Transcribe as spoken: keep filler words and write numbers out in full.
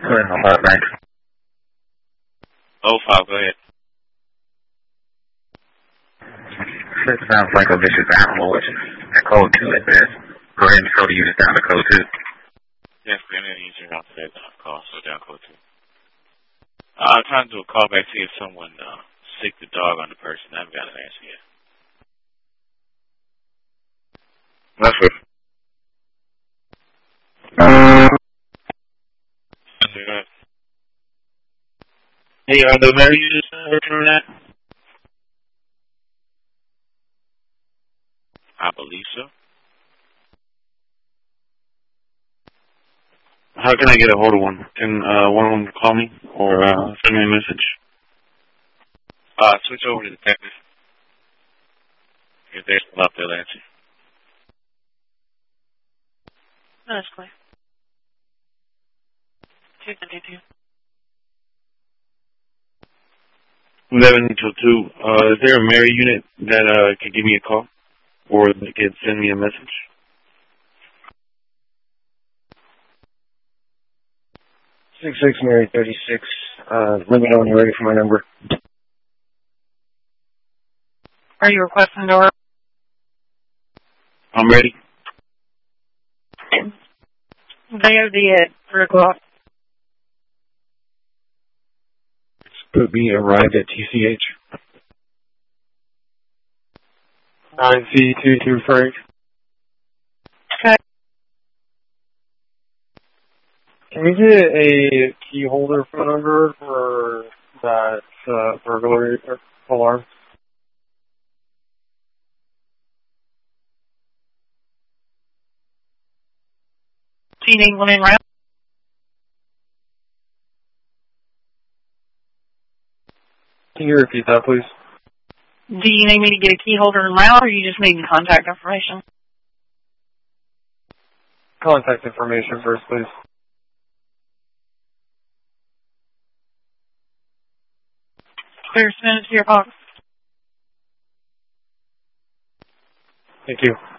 Go ahead, I'll call it back. Oh five, go ahead. This sounds like a vicious animal, which is a code two at best. Go ahead and slow the unit down to code two. Yes, go ahead and use your out to that call, so down code two. Uh, I'm trying to do a call back to see if someone uh, sick the dog on the person. I haven't got an answer yet. That's good. Hey, are the Mary units working on that? I believe so. How can I get a hold of one? Can uh, one of them call me or uh, send me a message? Uh, switch over to the detective. If they're still up, they'll answer. No, that's clear. two seventy-two. eleven two two. Uh, is there a Mary unit that uh, could give me a call or they could send me a message? six six Mary thirty-six. Uh, let me know when you're ready for my number. Are you requesting door? I'm ready. They O D at three o'clock. Could be arrived at T C H. nine C two two three. Okay. Can we get a key holder phone number for that uh, burglary alarm? Do you need one in round? Can you repeat that, please? Do you need me to get a key holder in round, or you just need contact information? Contact information first, please. Clear, send it to your box. Thank you.